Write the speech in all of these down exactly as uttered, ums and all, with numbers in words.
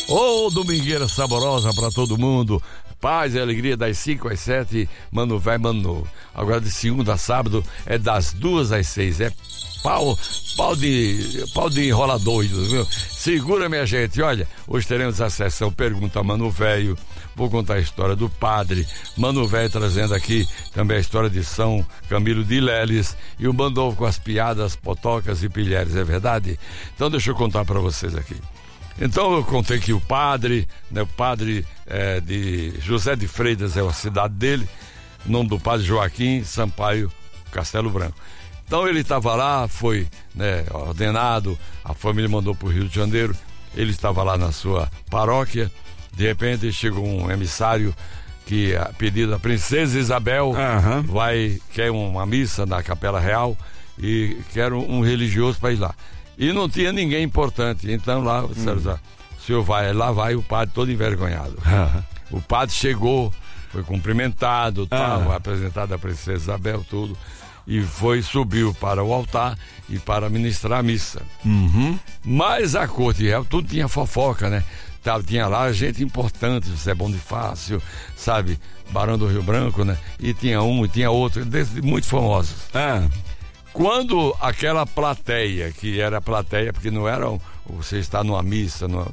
Ô, domingueira saborosa pra todo mundo. Paz e alegria das cinco às sete, Mano Véi, Mano Novo. Agora de segunda a sábado é das duas às seis. É pau, pau de, pau de enrola doido, viu? Segura, minha gente. Olha, hoje teremos a sessão Pergunta a Mano Velho. Vou contar a história do padre. Mano Velho trazendo aqui também a história de São Camilo de Leles. E o Mano Novo com as piadas, potocas e pilheres, é verdade? Então deixa eu contar pra vocês aqui. Então eu contei que o padre, né, o padre é, de José de Freitas é a cidade dele, o nome do padre Joaquim Sampaio Castelo Branco. Então ele estava lá, foi, né, ordenado, a família mandou para o Rio de Janeiro, ele estava lá na sua paróquia, de repente chegou um emissário que, a pedido da princesa Isabel, uhum. vai, quer uma missa na Capela Real e quer um, um religioso para ir lá. E não tinha ninguém importante. Então lá, hum. o senhor vai, lá vai o padre todo envergonhado. O padre chegou, foi cumprimentado, tal, ah. apresentado a princesa Isabel, tudo, e foi, subiu para o altar e para ministrar a missa. Uhum. Mas a corte real, tudo tinha fofoca, né? Tinha lá gente importante, José Bonifácio, sabe? Barão do Rio Branco, né? E tinha um, e tinha outro, muito famosos. Ah. Quando aquela plateia, que era plateia, porque não era um, você está numa missa, numa,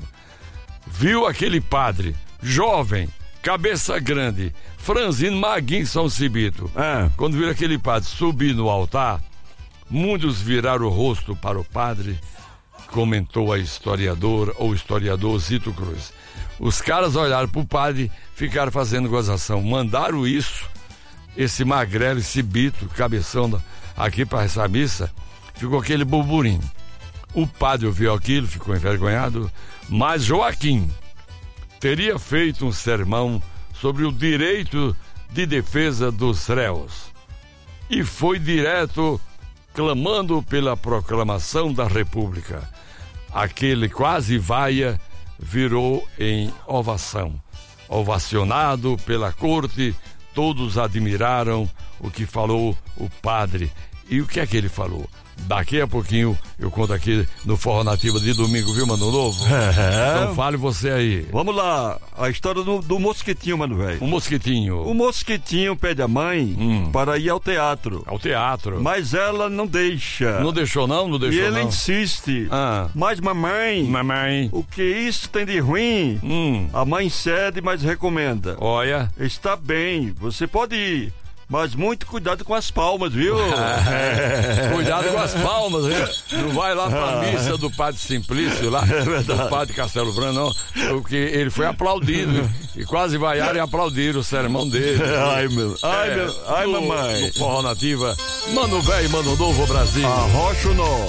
viu aquele padre, jovem, cabeça grande, franzino, maguinho, São Cibito. É. Quando viram aquele padre subir no altar, muitos viraram o rosto para o padre, comentou a historiadora, ou historiador Zito Cruz. Os caras olharam para o padre, ficaram fazendo gozação, mandaram isso, esse magrelo, esse bito, cabeção da aqui para essa missa, ficou aquele burburinho. O padre ouviu aquilo, ficou envergonhado, mas Joaquim teria feito um sermão sobre o direito de defesa dos réus e foi direto clamando pela proclamação da República. Aquele quase vaia virou em ovação. Ovacionado pela corte, todos admiraram o que falou o padre. E o que é que ele falou? Daqui a pouquinho eu conto aqui no Forró Nativa de domingo, viu, Mano Novo? É. Então fale você aí. Vamos lá, a história do, do mosquitinho, Mano Velho. O mosquitinho. O mosquitinho pede a mãe hum. para ir ao teatro. Ao teatro. Mas ela não deixa. Não deixou não? Não deixou E ele não. insiste. Ah. Mas mamãe, mamãe, o que isso tem de ruim? Hum. A mãe cede, mas recomenda. Olha. Está bem, você pode ir. Mas muito cuidado com as palmas, viu? É, cuidado com as palmas, viu? Não vai lá pra missa do Padre Simplício lá, é do Padre Castelo Branco, não. Porque ele foi aplaudido e quase vaiaram e aplaudiram o sermão dele. Ai, meu. Ai, é, meu. Ai, no, mamãe. No Forró Nativa, Mano Velho, Mano Novo, Brasil. Arrocha o nó.